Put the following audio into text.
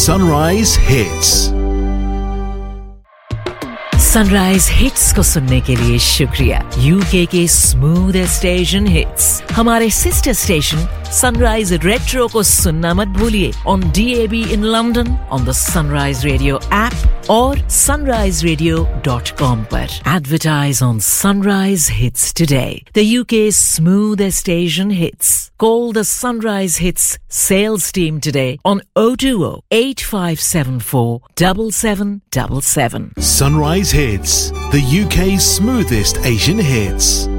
Sunrise Hits. Sunrise hits को सुनने के लिए शुक्रिया। यूके के स्मूथेस्ट एशियन हिट्स हमारे सिस्टर स्टेशन सनराइज रेट्रो को सुनना मत भूलिए on DAB in London, on the sunrise radio app और sunriseradio.com पर। Advertise on Sunrise Hits today. The UK's smoothest Asian hits. Call the Sunrise Hits sales team today on 020 8574 7777. Sunrise Hits, the UK's smoothest Asian hits.